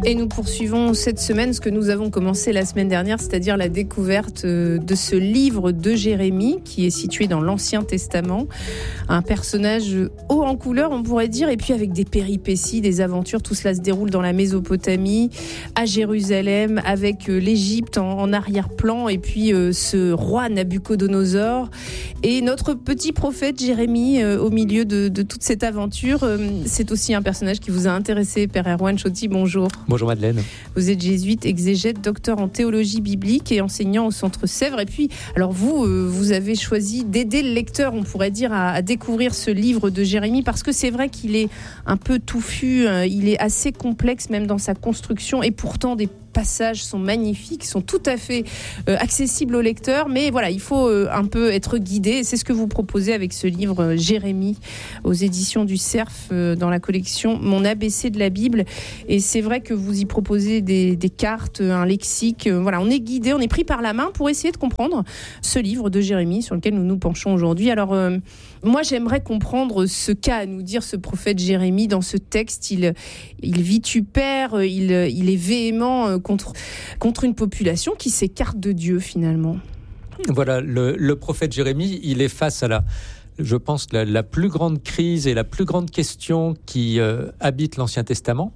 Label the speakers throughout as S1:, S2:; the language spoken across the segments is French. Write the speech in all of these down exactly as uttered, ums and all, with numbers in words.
S1: Et nous poursuivons cette semaine ce que nous avons commencé la semaine dernière, c'est-à-dire la découverte de ce livre de Jérémie qui est situé dans l'Ancien Testament. Un personnage haut en couleur, on pourrait dire, et puis avec des péripéties, des aventures. Tout cela se déroule dans la Mésopotamie, à Jérusalem, avec l'Égypte en, en arrière-plan, et puis euh, ce roi Nabuchodonosor. Et notre petit prophète Jérémie, euh, au milieu de, de toute cette aventure, euh, c'est aussi un personnage qui vous a intéressé. Père Erwan Chotti, bonjour.
S2: Bonjour Madeleine.
S1: Vous êtes jésuite, exégète, docteur en théologie biblique et enseignant au Centre Sèvres. Et puis, alors vous, euh, vous avez choisi d'aider le lecteur, on pourrait dire, à, à découvrir ce livre de Jérémie, parce que c'est vrai qu'il est un peu touffu, hein, il est assez complexe même dans sa construction, et pourtant des passages sont magnifiques, sont tout à fait euh, accessibles au lecteur, mais voilà, il faut euh, un peu être guidé. C'est ce que vous proposez avec ce livre euh, Jérémie aux éditions du Cerf, euh, dans la collection Mon A B C de la Bible. Et c'est vrai que vous y proposez des, des cartes, un lexique. Euh, voilà, on est guidé, on est pris par la main pour essayer de comprendre ce livre de Jérémie sur lequel nous nous penchons aujourd'hui. Alors, euh, moi, j'aimerais comprendre ce qu'a à nous dire ce prophète Jérémie dans ce texte. Il, il vitupère, il, il est véhément contre, contre une population qui s'écarte de Dieu, finalement.
S2: Voilà, le, le prophète Jérémie, il est face à la, je pense, la, la plus grande crise et la plus grande question qui euh, habite l'Ancien Testament.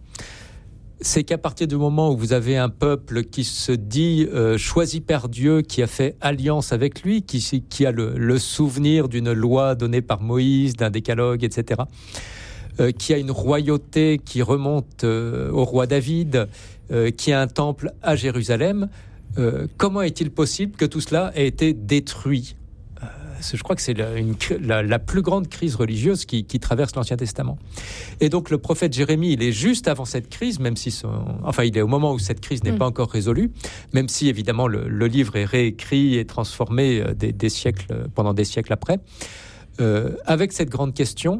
S2: C'est qu'à partir du moment où vous avez un peuple qui se dit euh, choisi par Dieu, qui a fait alliance avec lui, qui, qui a le, le souvenir d'une loi donnée par Moïse, d'un décalogue, et cetera, euh, qui a une royauté qui remonte euh, au roi David, euh, qui a un temple à Jérusalem, euh, comment est-il possible que tout cela ait été détruit ? Je crois que c'est la, une, la, la plus grande crise religieuse qui, qui traverse l'Ancien Testament. Et donc le prophète Jérémie, il est juste avant cette crise, même si son, enfin il est au moment où cette crise n'est mmh. pas encore résolue, même si évidemment le, le livre est réécrit et transformé des, des siècles, pendant des siècles après, euh, avec cette grande question.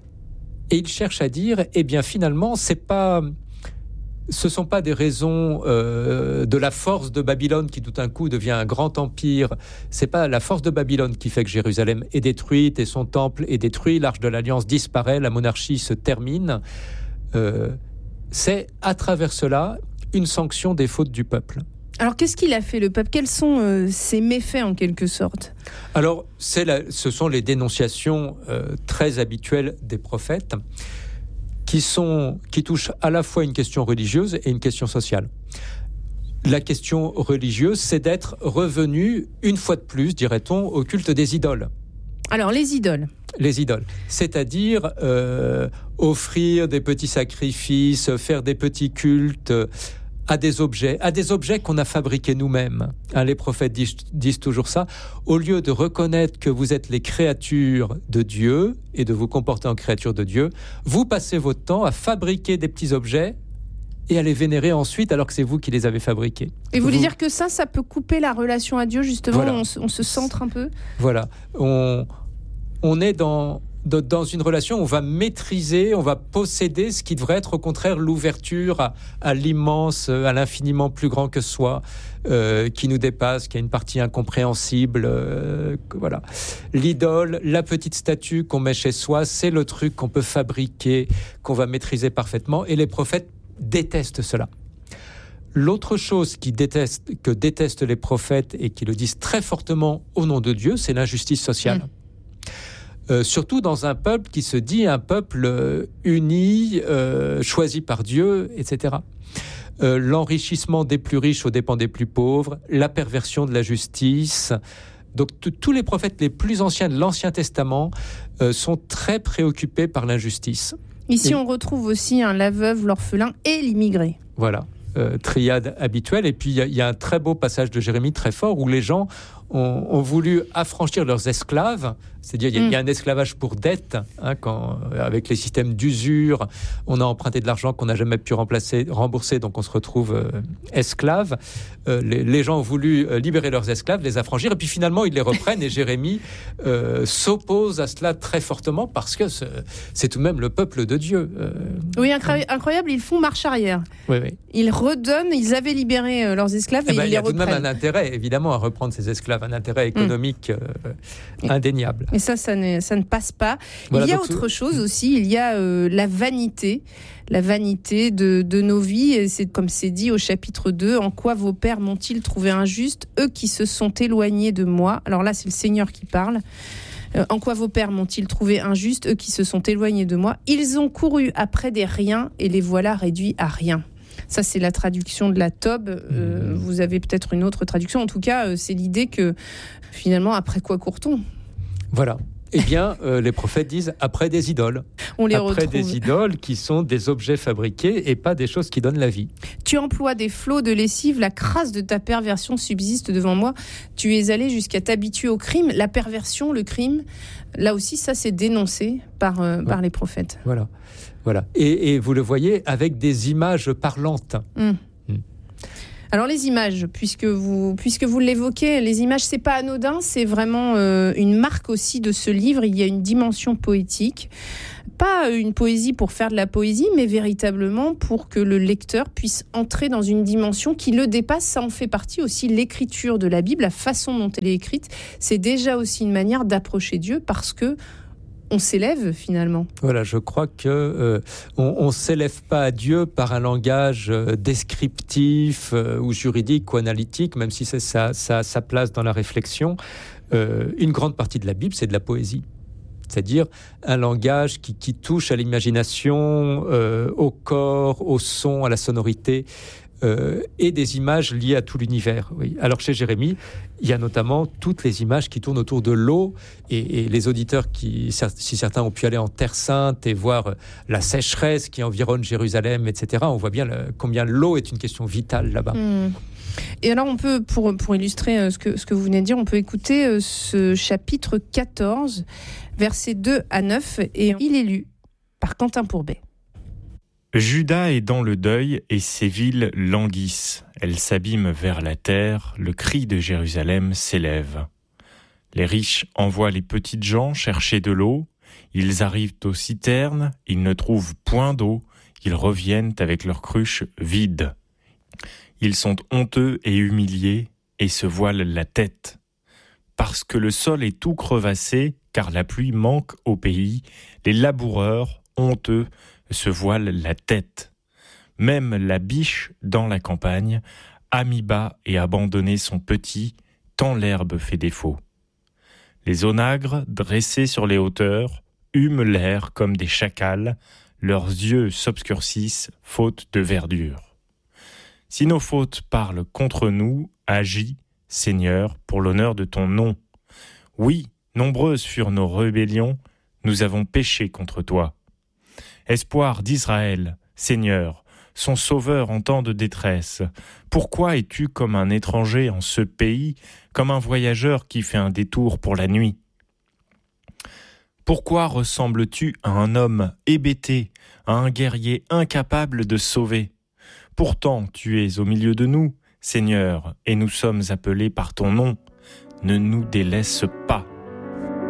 S2: Et il cherche à dire, eh bien finalement, c'est pas... Ce ne sont pas des raisons euh, de la force de Babylone qui tout d'un coup devient un grand empire. Ce n'est pas la force de Babylone qui fait que Jérusalem est détruite et son temple est détruit, l'Arche de l'Alliance disparaît, la monarchie se termine. Euh, c'est à travers cela une sanction des fautes du peuple.
S1: Alors qu'est-ce qu'il a fait le peuple ? Quels sont euh, ses méfaits en quelque sorte ?
S2: Alors c'est la, ce sont les dénonciations euh, très habituelles des prophètes, qui, sont, qui touchent à la fois une question religieuse et une question sociale. La question religieuse, c'est d'être revenu, une fois de plus, dirait-on, au culte des idoles.
S1: Alors, les idoles.
S2: Les idoles, c'est-à-dire euh, offrir des petits sacrifices, faire des petits cultes à des objets, à des objets qu'on a fabriqués nous-mêmes. Hein, les prophètes disent, disent toujours ça. Au lieu de reconnaître que vous êtes les créatures de Dieu et de vous comporter en créature de Dieu, vous passez votre temps à fabriquer des petits objets et à les vénérer ensuite alors que c'est vous qui les avez fabriqués.
S1: Et vous
S2: vous
S1: voulez dire que ça, ça peut couper la relation à Dieu, justement,
S2: voilà.
S1: on, on se centre un peu ?
S2: Voilà. On, on est dans... dans une relation où on va maîtriser, on va posséder ce qui devrait être au contraire l'ouverture à, à l'immense, à l'infiniment plus grand que soi, euh, qui nous dépasse, qui a une partie incompréhensible. Euh, voilà. L'idole, la petite statue qu'on met chez soi, c'est le truc qu'on peut fabriquer, qu'on va maîtriser parfaitement. Et les prophètes détestent cela. L'autre chose qui déteste, que détestent les prophètes et qui le disent très fortement au nom de Dieu, c'est l'injustice sociale. Mmh. Euh, surtout dans un peuple qui se dit un peuple euh, uni, euh, choisi par Dieu, et cetera. Euh, l'enrichissement des plus riches aux dépens des plus pauvres, la perversion de la justice. Donc t- tous les prophètes les plus anciens de l'Ancien Testament euh, sont très préoccupés par l'injustice.
S1: Ici,
S2: et...
S1: on retrouve aussi hein, la veuve, l'orphelin et l'immigré.
S2: Voilà. Euh, triade habituelle. Et puis, il y, y a un très beau passage de Jérémie très fort où les gens ont, ont voulu affranchir leurs esclaves. C'est-à-dire, il y, mm. y a un esclavage pour dette, hein, quand, avec les systèmes d'usure, on a emprunté de l'argent qu'on n'a jamais pu remplacer, rembourser, donc on se retrouve euh, esclave. Euh, les, les gens ont voulu euh, libérer leurs esclaves, les affranchir, et puis finalement, ils les reprennent, et Jérémie euh, s'oppose à cela très fortement, parce que c'est, c'est tout de même le peuple de Dieu. Euh,
S1: oui, incroyable, incroyable, ils font marche arrière.
S2: Oui, oui.
S1: Ils redonnent, ils avaient libéré euh, leurs esclaves, et,
S2: et ben,
S1: ils
S2: les reprennent. Il y a tout de même un intérêt, évidemment, à reprendre ces esclaves. voilà, un intérêt économique euh,
S1: et,
S2: indéniable.
S1: Et ça, ça ne, ça ne passe pas. Voilà, il y a autre chose aussi, il y a euh, la vanité, la vanité de, de nos vies. Et c'est comme c'est dit au chapitre deux, « En quoi vos pères m'ont-ils trouvé injuste, eux qui se sont éloignés de moi ?» Alors là, c'est le Seigneur qui parle. « En quoi vos pères m'ont-ils trouvé injuste, eux qui se sont éloignés de moi ? Ils ont couru après des riens et les voilà réduits à rien. » Ça, c'est la traduction de la Tob. Euh, mmh. Vous avez peut-être une autre traduction. En tout cas, euh, c'est l'idée que, finalement, après quoi court-on ?
S2: Voilà. Eh bien, euh, les prophètes disent après des idoles.
S1: On les
S2: après
S1: retrouve.
S2: des idoles qui sont des objets fabriqués et pas des choses qui donnent la vie.
S1: Tu emploies des flots de lessive, la crasse de ta perversion subsiste devant moi. Tu es allé jusqu'à t'habituer au crime. La perversion, le crime, là aussi, ça, c'est dénoncé par, euh, ouais. par les prophètes.
S2: Voilà. voilà. Et, et vous le voyez avec des images parlantes.
S1: Mmh. Alors les images, puisque vous, puisque vous l'évoquez, les images, c'est pas anodin, c'est vraiment euh, une marque aussi de ce livre. Il y a une dimension poétique, pas une poésie pour faire de la poésie, mais véritablement pour que le lecteur puisse entrer dans une dimension qui le dépasse. Ça en fait partie aussi, l'écriture de la Bible, la façon dont elle est écrite, c'est déjà aussi une manière d'approcher Dieu parce que on s'élève finalement.
S2: Voilà, je crois que euh, on, on s'élève pas à Dieu par un langage euh, descriptif euh, ou juridique ou analytique, même si c'est ça, ça a sa place dans la réflexion. Euh, une grande partie de la Bible, c'est de la poésie. C'est-à-dire un langage qui, qui touche à l'imagination, euh, au corps, au son, à la sonorité. Euh, et des images liées à tout l'univers. Oui. Alors chez Jérémie, il y a notamment toutes les images qui tournent autour de l'eau et, et les auditeurs qui, si certains ont pu aller en Terre Sainte et voir la sécheresse qui environne Jérusalem, et cetera, on voit bien le, combien l'eau est une question vitale là-bas.
S1: Mmh. Et alors on peut, pour, pour illustrer ce que, ce que vous venez de dire, on peut écouter ce chapitre quatorze, versets deux à neuf, et il est lu par Quentin Pourbet.
S3: Juda est dans le deuil et ses villes languissent. Elles s'abîment vers la terre, le cri de Jérusalem s'élève. Les riches envoient les petites gens chercher de l'eau. Ils arrivent aux citernes, ils ne trouvent point d'eau. Ils reviennent avec leurs cruches vides. Ils sont honteux et humiliés et se voilent la tête. Parce que le sol est tout crevassé, car la pluie manque au pays, les laboureurs, honteux, se voile la tête. Même la biche dans la campagne a mis bas et abandonné son petit, tant l'herbe fait défaut. Les onagres, dressés sur les hauteurs, hument l'air comme des chacals, leurs yeux s'obscurcissent, faute de verdure. Si nos fautes parlent contre nous, agis, Seigneur, pour l'honneur de ton nom. Oui, nombreuses furent nos rébellions, nous avons péché contre toi. Espoir d'Israël, Seigneur, son sauveur en temps de détresse, pourquoi es-tu comme un étranger en ce pays, comme un voyageur qui fait un détour pour la nuit ? Pourquoi ressembles-tu à un homme hébété, à un guerrier incapable de sauver ? Pourtant, tu es au milieu de nous, Seigneur, et nous sommes appelés par ton nom. Ne nous délaisse pas.